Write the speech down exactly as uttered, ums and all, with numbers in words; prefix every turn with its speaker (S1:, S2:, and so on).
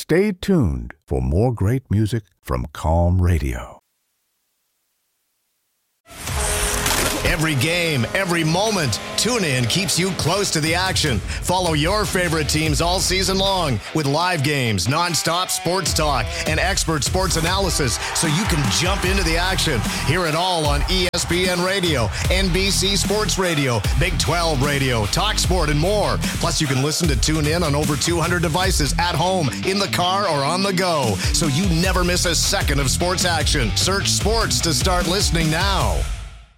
S1: Stay tuned for more great music from Calm Radio.
S2: Every game, every moment, TuneIn keeps you close to the action. Follow your favorite teams all season long with live games, nonstop sports talk, and expert sports analysis so you can jump into the action. Hear it all on E S P N Radio, N B C Sports Radio, Big twelve Radio, TalkSport, and more. Plus, you can listen to TuneIn on over two hundred devices at home, in the car, or on the go, so you never miss a second of sports action. Search sports to start listening now.